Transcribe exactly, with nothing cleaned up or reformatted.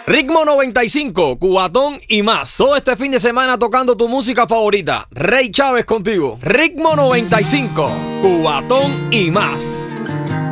Ritmo noventa y cinco, Cubatón y más. Todo este fin de semana tocando tu música favorita. Rey Chávez contigo. Ritmo noventa y cinco, Cubatón y más.